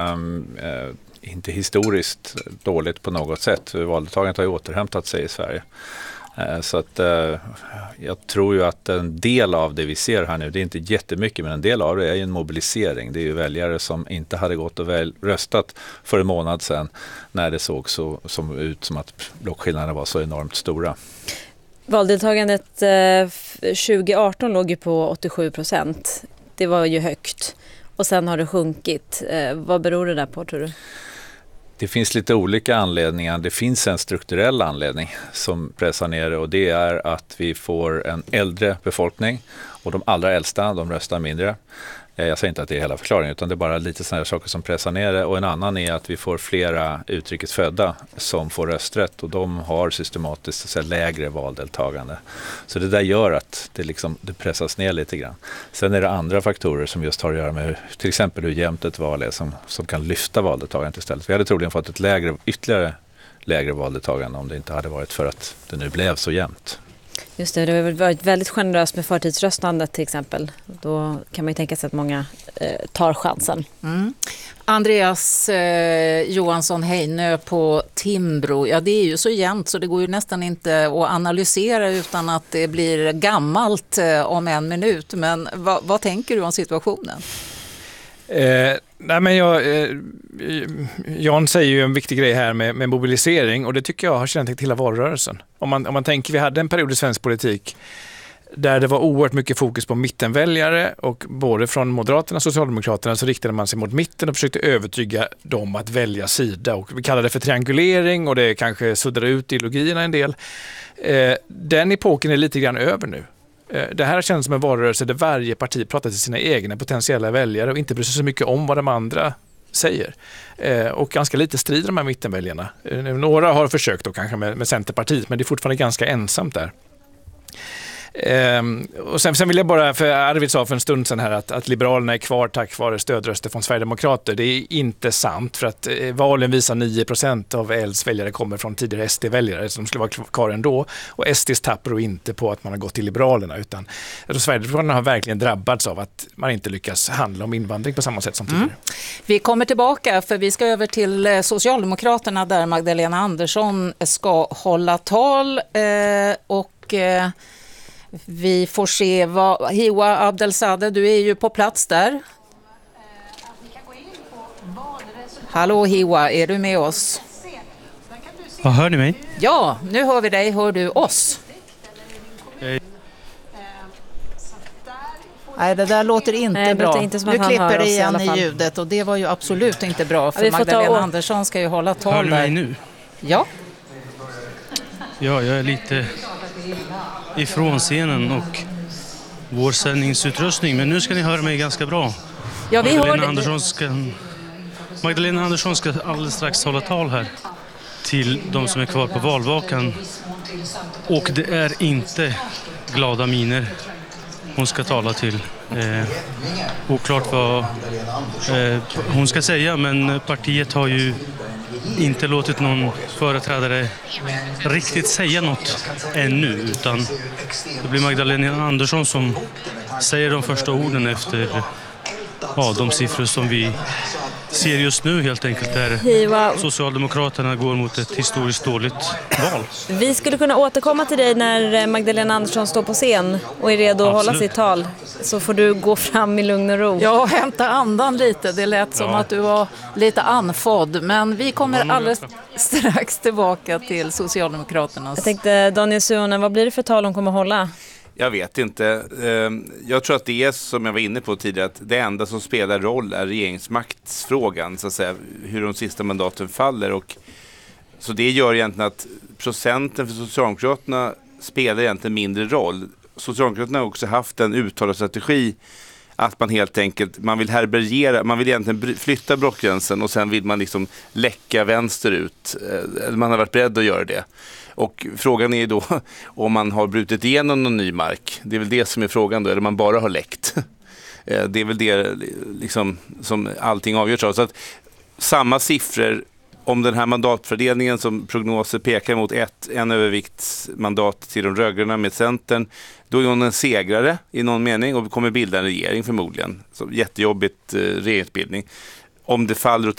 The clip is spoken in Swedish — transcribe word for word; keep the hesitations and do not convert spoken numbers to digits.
eh, inte historiskt dåligt på något sätt. Valdeltagandet har ju återhämtat sig i Sverige. Eh, så att eh, jag tror ju att en del av det vi ser här nu, det är inte jättemycket, men en del av det är ju en mobilisering. Det är ju väljare som inte hade gått och väl röstat för en månad sedan när det såg så som ut som att blockskillnaderna var så enormt stora. Valdeltagandet eh, tjugo arton låg ju på åttiosju procent. Det var ju högt. Och sen har det sjunkit. Eh, vad beror det där på, tror du? Det finns lite olika anledningar. Det finns en strukturell anledning som pressar ner det, och det är att vi får en äldre befolkning och de allra äldsta, de röstar mindre. Jag säger inte att det är hela förklaringen, utan det är bara lite sådana saker som pressar ner det. Och en annan är att vi får flera utrikesfödda som får rösträtt, och de har systematiskt så att säga, lägre valdeltagande. Så det där gör att det, liksom, det pressas ner lite grann. Sen är det andra faktorer som just har att göra med hur, till exempel hur jämnt ett val är som, som kan lyfta valdeltagandet istället. Vi hade troligen fått ett lägre, ytterligare lägre valdeltagande om det inte hade varit för att det nu blev så jämnt. Just det, det har varit väldigt generöst med förtidsröstandet till exempel. Då kan man ju tänka sig att många eh, tar chansen. Mm. Andreas eh, Johansson Heinö på Timbro. Ja, det är ju så jämnt så det går ju nästan inte att analysera utan att det blir gammalt eh, om en minut. Men va, vad tänker du om situationen? Eh, nej men jag, eh, Jan säger ju en viktig grej här med, med mobilisering, och det tycker jag har känt hela valrörelsen. Om man, om man tänker, vi hade en period i svensk politik där det var oerhört mycket fokus på mittenväljare, och både från Moderaterna och Socialdemokraterna så riktade man sig mot mitten och försökte övertyga dem att välja sida, och vi kallade det för triangulering, och det kanske suddade ut ideologierna en del. Eh, den epoken är lite grann över nu. Det här känns som en valrörelse där varje parti pratar till sina egna potentiella väljare och inte bryr sig så mycket om vad de andra säger. Och ganska lite strider de här mittenväljarna. Några har försökt då kanske med, med Centerpartiet, men det är fortfarande ganska ensamt där. Ehm, och sen, sen vill jag bara, för Arvid sa för en stund sedan här att, att Liberalerna är kvar tack vare stödröster från Sverigedemokrater. Det är inte sant, för att eh, valen visar nio procent av L:s väljare kommer från tidigare S D-väljare som skulle vara kvar ändå, och S D:s tappar då inte på att man har gått till Liberalerna, utan alltså, Sverigedemokraterna har verkligen drabbats av att man inte lyckas handla om invandring på samma sätt som tidigare. Mm. Vi kommer tillbaka, för vi ska över till Socialdemokraterna där Magdalena Andersson ska hålla tal eh, och eh, vi får se vad Hiwa Abdelsadeh, du är ju på plats där. Hallå Hiwa, är du med oss? Ja, hör ni mig? Ja, nu hör vi dig, hör du oss? Nej, det där låter inte Nej, bra. Inte nu klipper det igen i, i ljudet, och det var ju absolut inte bra, för ja, Magdalena ta... Andersson ska ju hålla tal. Hör du mig där. nu? Ja. Ja, jag är lite ifrån scenen och vår sändningsutrustning, men nu ska ni höra mig ganska bra. Ja, vi Magdalena, hör... Andersson ska, Magdalena Andersson ska alldeles strax hålla tal här till de som är kvar på valvakan, och det är inte glada miner hon ska tala till. Eh, oklart vad eh, hon ska säga, men partiet har ju inte låtit någon företrädare riktigt säga något ännu, utan det blir Magdalena Andersson som säger de första orden efter ja, de siffror som vi ser just nu, helt enkelt, där Hiwa. Socialdemokraterna går mot ett historiskt dåligt val. Vi skulle kunna återkomma till dig när Magdalena Andersson står på scen och är redo att hålla sitt tal, så får du gå fram i lugn och ro. Ja, hämta andan lite. Det lät som ja. att du var lite anfodd, men vi kommer alldeles strax tillbaka till Socialdemokraternas. Jag tänkte, Daniel Suhonen, vad blir det för tal hon kommer hålla? Jag vet inte. Jag tror att det är, som jag var inne på tidigare, att det enda som spelar roll är regeringsmaktsfrågan, så att säga, hur de sista mandaten faller. Och så det gör egentligen att procenten för Socialdemokraterna spelar egentligen mindre roll. Socialdemokraterna har också haft en uttalad strategi att man helt enkelt, man vill härbärgera, man vill egentligen flytta blockgränsen och sen vill man liksom läcka vänsterut. Man har varit beredd att göra det. Och frågan är då om man har brutit igenom någon ny mark. Det är väl det som är frågan då, eller man bara har läckt. Det är väl det liksom, som allting avgörs av. Så att samma siffror om den här mandatfördelningen som prognoser pekar mot ett, en överviktsmandat till de rödgröna med Centern, då är hon en segrare i någon mening och kommer bilda en regering förmodligen. Så jättejobbigt eh, regeringsbildning. Om det faller åt